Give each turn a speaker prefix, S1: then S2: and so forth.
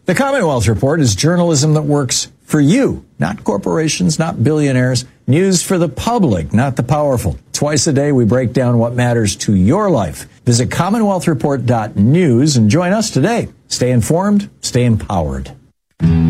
S1: The Commonwealth Report is journalism that works for you, not corporations, not billionaires. News for the public, not the powerful. Twice a day, we break down what matters to your life. Visit CommonwealthReport.news and join us today. Stay informed, stay empowered.